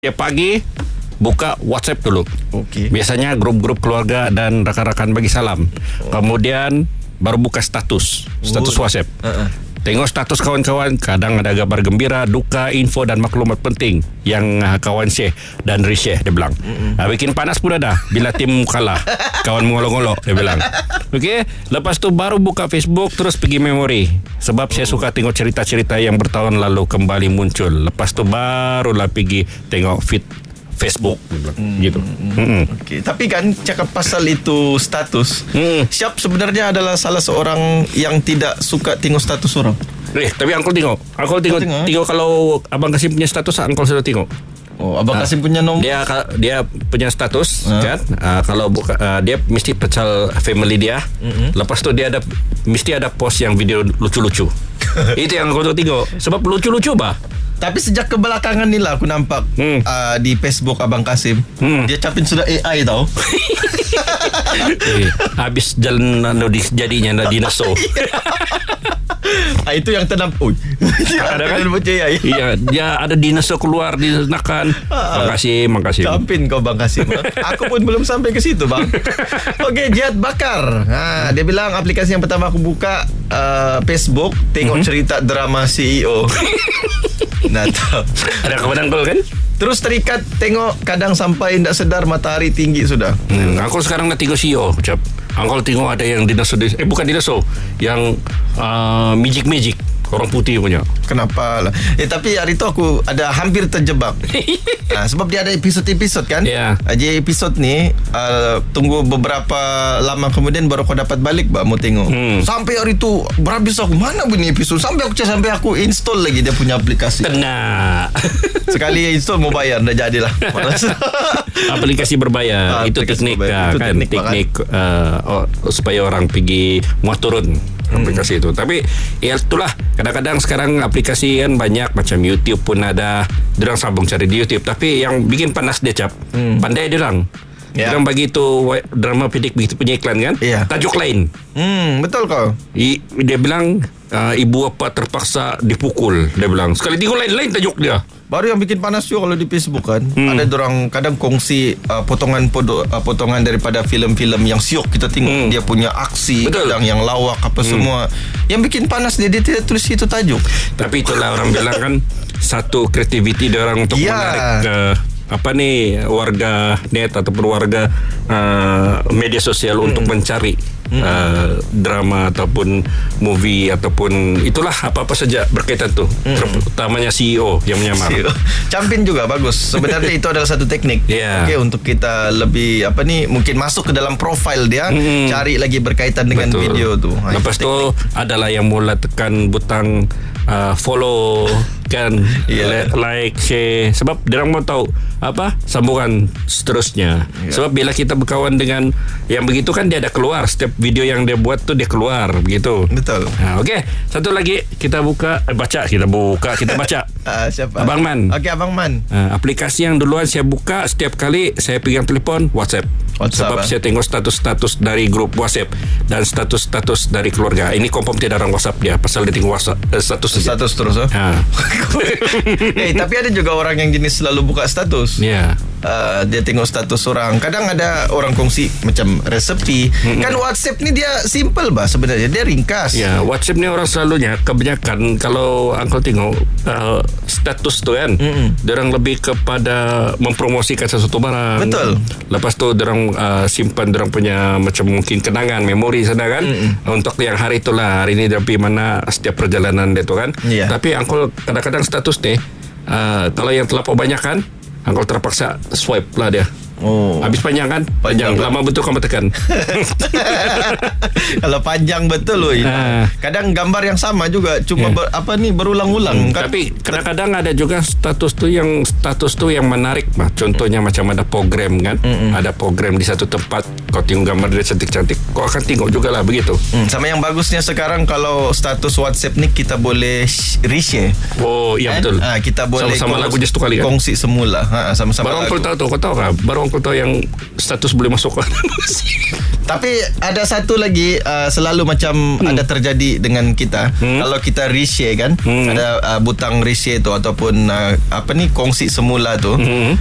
Tiap pagi buka WhatsApp dulu. Okey. Biasanya grup-grup keluarga dan rakan-rakan bagi salam. Kemudian baru buka status WhatsApp. Tengok status kawan-kawan, kadang ada kabar gembira, duka, info dan maklumat penting yang kawan share dan reshare, dia bilang. Bikin panas pun ada bila tim kalah, kawan mengolok-olok, dia bilang. Okey, lepas tu baru buka Facebook, terus pergi memori. Sebab saya suka tengok cerita-cerita yang bertahun lalu kembali muncul. Lepas tu barulah pergi tengok feed Facebook gitu. Okay. Tapi kan cakap pasal itu status, Syap sebenarnya adalah salah seorang yang tidak suka tengok status orang. Tapi Uncle tengok. Uncle tengok kalau Abang Kasim punya status, Uncle sudah tengok. Oh, Abang Kasim punya nombor. Dia punya status kan. Kalau buka dia mesti pecal family dia. Lepas tu dia mesti ada post yang video lucu-lucu. Itu yang aku tengok. Sebab lucu-lucu bah. Tapi sejak kebelakangan ni lah aku nampak di Facebook Abang Kasim, dia capin sudah AI tau. Habis jalan jadinya dinosaur. Itu yang tenang. Ada kan? Iya, dia ada dinosaur keluar di senakan. Makasih. Campin kau Bang Kasim. Aku pun belum sampai ke situ bang. Okey, Jihad Bakar. Dia bilang aplikasi yang pertama aku buka Facebook, tengok cerita drama CEO. Nah, tahu. Ada kawan Uncle kan? Terus terikat tengok, kadang sampai tak sedar matahari tinggi sudah. Uncle sekarang dah tengok CEO, Cap. Uncle tengok ada yang dinosaur, bukan dinosaur, yang magic orang putih punya. Kenapa lah? Tapi hari tu aku ada hampir terjebak. Sebab dia ada episod-episod kan. Jadi episod ni tunggu beberapa lama kemudian baru kau dapat balik mau tengok. Sampai hari tu berhabis aku, mana bunyi episod, sampai aku install lagi dia punya aplikasi. Kena. Sekali install mau bayar, dah jadilah. Aplikasi berbayar. Itu teknik kan, teknik supaya orang pergi muat turun aplikasi itu. Tapi ya itulah, kadang-kadang sekarang aplikasi kan banyak, macam YouTube pun ada. Diorang sambung cari di YouTube. Tapi yang bikin panas dia Cap, pandai diorang. Diorang bagi tu drama pendek begitu punya iklan kan, tajuk lain. Betul kau. Dia bilang ibu apa terpaksa dipukul, dia bilang. Sekali tengok lain tajuk dia. Baru yang bikin panas juga kalau di Facebook kan, ada dorang kadang kongsi potongan daripada filem-filem yang siok kita tengok. Dia punya aksi, kadang yang lawak apa semua. Yang bikin panas dia tidak tulis itu tajuk. Tapi itulah orang bilang kan, satu kreativiti dia orang untuk menarik warga net ataupun warga media sosial untuk mencari drama ataupun movie ataupun itulah apa-apa saja berkaitan tu, terutamanya CEO yang menyamar. Campin juga bagus. Sebenarnya itu adalah satu teknik. Okey, untuk kita lebih mungkin masuk ke dalam profil dia, cari lagi berkaitan dengan video tu. Lepas tu adalah yang mula tekan butang follow kan, like, share, sebab dia orang mau tahu apa sambungan seterusnya. Sebab bila kita berkawan dengan yang begitu kan, dia ada keluar setiap video yang dia buat tu, dia keluar begitu. Betul. Okey, satu lagi kita baca. Siapa? Abang Man. Okey, Abang Man. Aplikasi yang duluan saya buka setiap kali saya pegang telefon, WhatsApp. Sebab saya tengok status-status dari grup WhatsApp dan status-status dari keluarga. Ini confirm tidak orang WhatsApp dia, pasal dia tengok WhatsApp status terus. Tapi ada juga orang yang jenis selalu buka status. Dia tengok status orang. Kadang ada orang kongsi macam resepi. Kan WhatsApp ni dia simple bah sebenarnya, dia ringkas. WhatsApp ni orang selalunya kebanyakan kalau Uncle tengok status tu kan, diorang lebih kepada mempromosikan sesuatu barang. Betul. Lepas tu diorang simpan diorang punya macam mungkin kenangan, memori sana kan, untuk yang hari itulah, hari ni dia pergi mana, setiap perjalanan dia tu kan. Tapi Uncle kadang-kadang status ni kalau yang terlalu banyak kan, Uncle terpaksa swipe lah dia. Habis panjang kan? Panjang. Lama betul kamu tekan. Kalau panjang betul loh. Kadang gambar yang sama juga, cuma berulang-ulang kan? Tapi kadang-kadang ada juga status tu yang menarik mah. Contohnya macam ada program kan, ada program di satu tempat, kau tengok gambar dia cantik-cantik, kau akan tengok juga lah begitu. Sama yang bagusnya sekarang, kalau status WhatsApp ni kita boleh reshare. Iya betul. Kita boleh sama-sama lagunya satu kali kan, kongsi semula. Sama-sama baru lagu. Kau tahu kan, baru kau tahu yang status boleh masuk. Tapi ada satu lagi selalu macam ada terjadi dengan kita. Kalau kita reshare kan, ada butang reshare tu ataupun kongsi semula tu.